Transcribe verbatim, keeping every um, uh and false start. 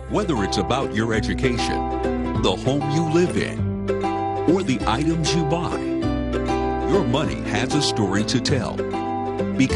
Whether it's about your education, the home you live in, or the items you buy, your money has a story to tell.